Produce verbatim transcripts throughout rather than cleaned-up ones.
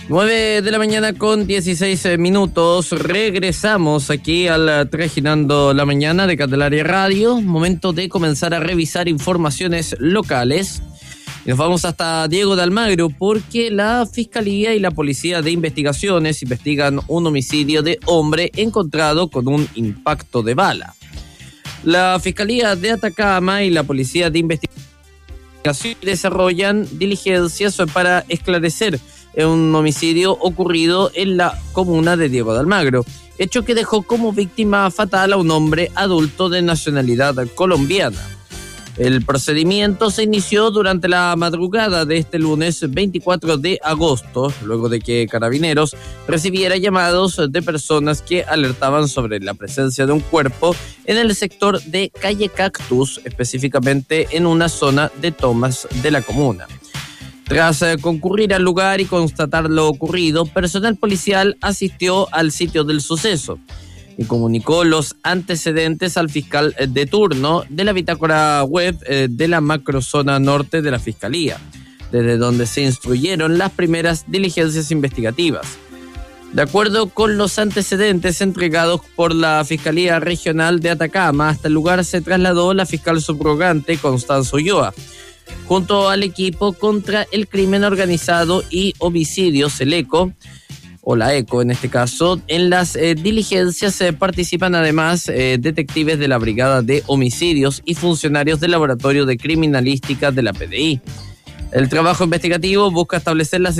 nueve de la mañana con dieciséis minutos. Regresamos aquí al Trajinando la Mañana de Candelaria Radio. Momento de comenzar a revisar informaciones locales. Y nos vamos hasta Diego de Almagro porque la Fiscalía y la Policía de Investigaciones investigan un homicidio de hombre encontrado con un impacto de bala. La Fiscalía de Atacama y la Policía de Investigación desarrollan diligencias para esclarecer un homicidio ocurrido en la comuna de Diego de Almagro, hecho que dejó como víctima fatal a un hombre adulto de nacionalidad colombiana. El procedimiento se inició durante la madrugada de este lunes veinticuatro de agosto, luego de que Carabineros recibiera llamados de personas que alertaban sobre la presencia de un cuerpo en el sector de Calle Cactus, específicamente en una zona de tomas de la comuna. Tras eh, concurrir al lugar y constatar lo ocurrido, personal policial asistió al sitio del suceso y comunicó los antecedentes al fiscal de turno de la bitácora web eh, de la macrozona norte de la Fiscalía, desde donde se instruyeron las primeras diligencias investigativas. De acuerdo con los antecedentes entregados por la Fiscalía Regional de Atacama, hasta el lugar se trasladó la fiscal subrogante Constanza Ulloa, junto al equipo contra el crimen organizado y homicidios, el ECO, o la ECO en este caso. En las eh, diligencias eh, participan además eh, detectives de la Brigada de Homicidios y funcionarios del Laboratorio de Criminalística de la P D I. El trabajo investigativo busca establecer las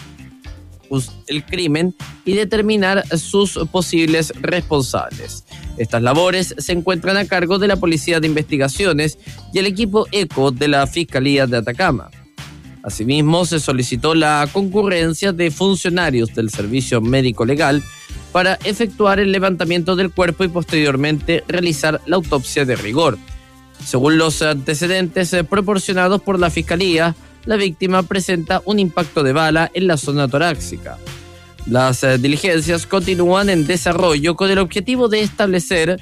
el crimen y determinar sus posibles responsables. Estas labores se encuentran a cargo de la Policía de Investigaciones y el equipo ECO de la Fiscalía de Atacama. Asimismo, se solicitó la concurrencia de funcionarios del Servicio Médico Legal para efectuar el levantamiento del cuerpo y posteriormente realizar la autopsia de rigor. Según los antecedentes proporcionados por la Fiscalía, la víctima presenta un impacto de bala en la zona torácica. Las eh, diligencias continúan en desarrollo con el objetivo de establecer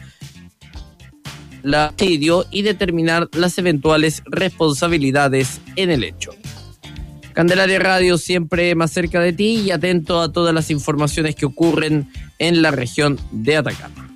el homicidio y determinar las eventuales responsabilidades en el hecho. Candelaria Radio siempre más cerca de ti y atento a todas las informaciones que ocurren en la región de Atacama.